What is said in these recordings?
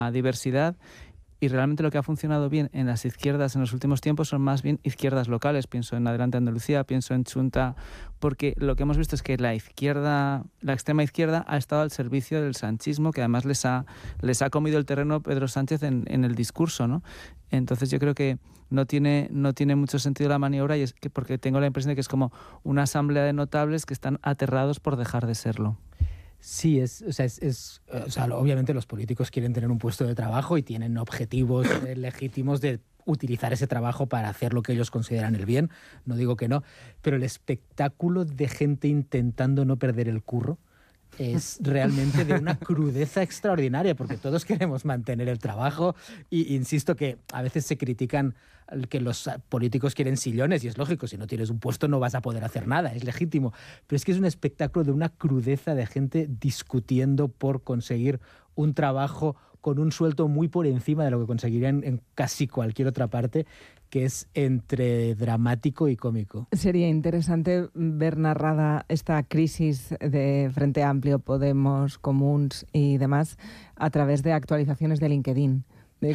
diversidad. Y realmente lo que ha funcionado bien en las izquierdas en los últimos tiempos son más bien izquierdas locales. Pienso en Adelante Andalucía, pienso en Chunta, porque lo que hemos visto es que la extrema izquierda ha estado al servicio del sanchismo, que además les ha comido el terreno Pedro Sánchez en el discurso, ¿no? Entonces yo creo que no tiene mucho sentido la maniobra, y es que porque tengo la impresión de que es como una asamblea de notables que están aterrados por dejar de serlo. Sí, obviamente los políticos quieren tener un puesto de trabajo y tienen objetivos legítimos de utilizar ese trabajo para hacer lo que ellos consideran el bien, no digo que no, pero el espectáculo de gente intentando no perder el curro es realmente de una crudeza extraordinaria, porque todos queremos mantener el trabajo y insisto que a veces se critican que los políticos quieren sillones, y es lógico, si no tienes un puesto no vas a poder hacer nada, es legítimo, pero es que es un espectáculo de una crudeza de gente discutiendo por conseguir un trabajo con un sueldo muy por encima de lo que conseguirían en casi cualquier otra parte, que es entre dramático y cómico. Sería interesante ver narrada esta crisis de Frente Amplio, Podemos, Comuns y demás a través de actualizaciones de LinkedIn. De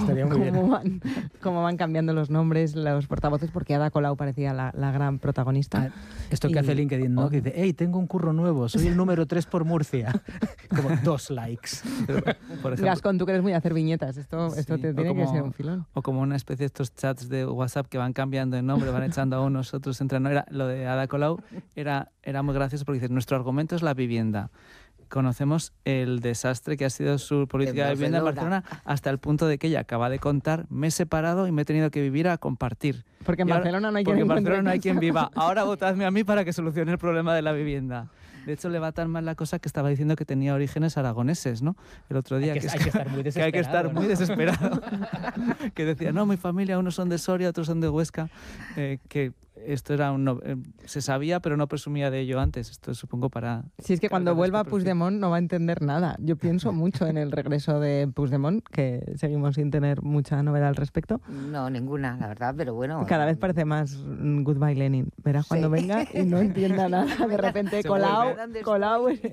cómo van cambiando los nombres, los portavoces, porque Ada Colau parecía la gran protagonista. Esto que hace LinkedIn, ¿no? Que dice, hey, tengo un curro nuevo, soy el número 3 por Murcia. Como 2 likes. Por ejemplo, Gascón, tú que eres muy a hacer viñetas, esto te tiene que ser un filón. O como una especie de estos chats de WhatsApp que van cambiando de nombre, van echando a unos, otros entran. No, lo de Ada Colau era muy gracioso porque dice, nuestro argumento es la vivienda. Conocemos el desastre que ha sido su política de vivienda en Barcelona, hasta el punto de que ella acaba de contar, me he separado y me he tenido que vivir a compartir. Porque en Barcelona no hay quien viva. Ahora votadme a mí para que solucione el problema de la vivienda. De hecho, le va tan mal la cosa que estaba diciendo que tenía orígenes aragoneses, ¿no? El otro día hay que estar muy desesperado. Que hay que estar muy desesperado. Que decía, no, mi familia, unos son de Soria, otros son de Huesca, que esto era se sabía, pero no presumía de ello antes. Esto supongo para... Si es que cuando vuelva Puigdemont no va a entender nada. Yo pienso mucho en el regreso de Puigdemont, que seguimos sin tener mucha novedad al respecto. No, ninguna, la verdad, pero bueno... Cada vez parece más Goodbye Lenin. Verás cuando venga y no entienda nada. De repente Colau es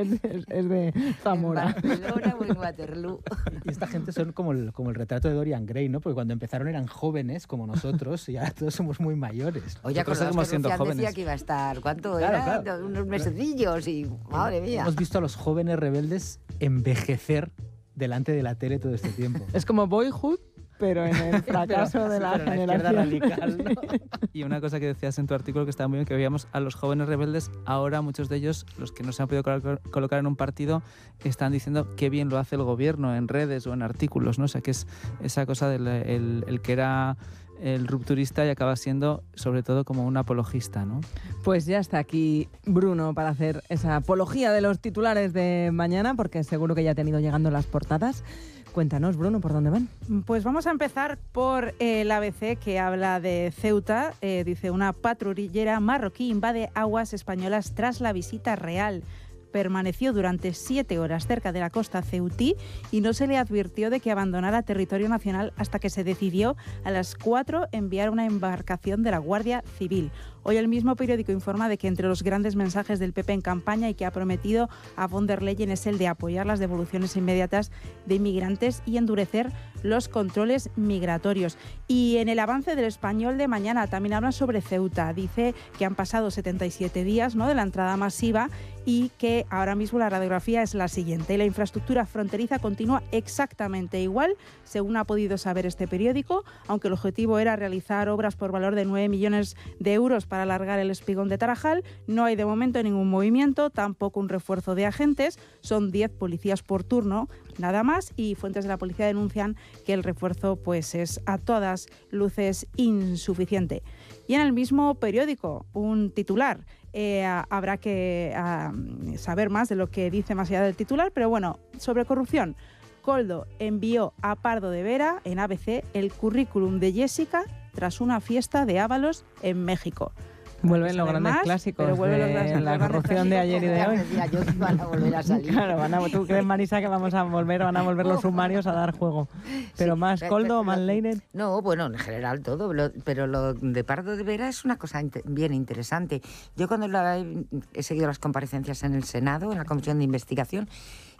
de Zamora. En Barcelona o en Waterloo. Y esta gente son como el retrato de Dorian Gray, ¿no? Porque cuando empezaron eran jóvenes como nosotros y ahora todos somos muy mayores. Oye, acordamos que Rufián decía que iba a estar, ¿cuánto era? Claro. Unos mesecillos y madre mía. Hemos visto a los jóvenes rebeldes envejecer delante de la tele todo este tiempo. Es como Boyhood, pero en el fracaso de la generación radical, ¿no? Y una cosa que decías en tu artículo que estaba muy bien, que veíamos a los jóvenes rebeldes, ahora muchos de ellos, los que no se han podido colocar en un partido, están diciendo qué bien lo hace el gobierno en redes o en artículos, ¿no? O sea, que es esa cosa del el que era el rupturista y acaba siendo sobre todo como un apologista, ¿no? Pues ya está aquí Bruno para hacer esa apología de los titulares de mañana, porque seguro que ya ha tenido llegando las portadas. Cuéntanos, Bruno, ¿por dónde van? Pues vamos a empezar por el ABC, que habla de Ceuta. Dice, una patrullera marroquí invade aguas españolas tras la visita real. Permaneció durante 7 horas cerca de la costa ceutí y no se le advirtió de que abandonara territorio nacional hasta que se decidió a las 4 enviar una embarcación de la Guardia Civil. Hoy el mismo periódico informa de que entre los grandes mensajes del PP en campaña y que ha prometido a von der Leyen es el de apoyar las devoluciones inmediatas de inmigrantes y endurecer los controles migratorios. Y en el avance del Español de mañana también hablan sobre Ceuta. Dice que han pasado 77 días, ¿no?, de la entrada masiva y que ahora mismo la radiografía es la siguiente. La infraestructura fronteriza continúa exactamente igual, según ha podido saber este periódico, aunque el objetivo era realizar obras por valor de 9 millones de euros para alargar el espigón de Tarajal. No hay de momento ningún movimiento, tampoco un refuerzo de agentes. Son 10 policías por turno, nada más, y fuentes de la policía denuncian que el refuerzo pues es a todas luces insuficiente. Y en el mismo periódico, un titular. Habrá que saber más de lo que dice más allá del titular, pero bueno, sobre corrupción. Koldo envió a Pardo de Vera, en ABC, el currículum de Jessica tras una fiesta de Ábalos en México. Vuelven los grandes clásicos de la corrupción de ayer y de hoy. Yo que van a volver a salir. Claro, ¿tú crees, Marisa, que van a volver los sumarios a dar juego? ¿Pero sí, más Koldo o más Leinen? No, bueno, en general todo, pero lo de Pardo de Vera es una cosa bien interesante. Yo cuando he seguido las comparecencias en el Senado, en la Comisión de Investigación,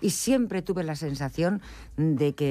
y siempre tuve la sensación de que